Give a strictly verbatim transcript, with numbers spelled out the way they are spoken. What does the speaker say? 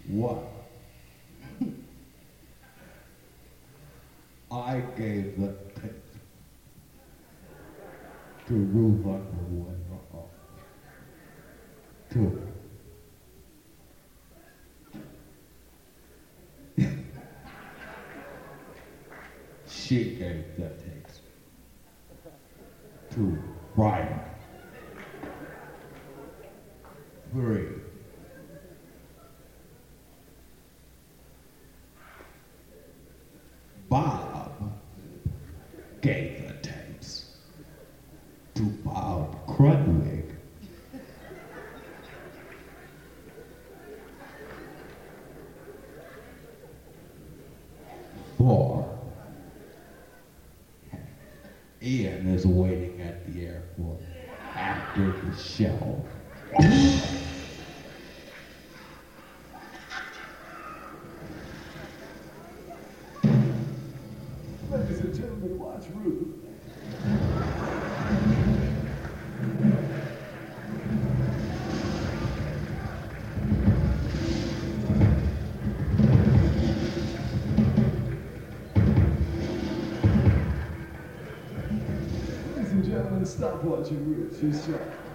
What? I gave the tip to Ruth Underwood. Uh-uh. To she gave the tapes to Brian. Three. Bob gave the tapes to Bob Crudwig. Four. Ian is waiting at the airport after the show. Ladies and gentlemen, watch Ruth. Ladies and gentlemen, stop watching Ruth. She's shot.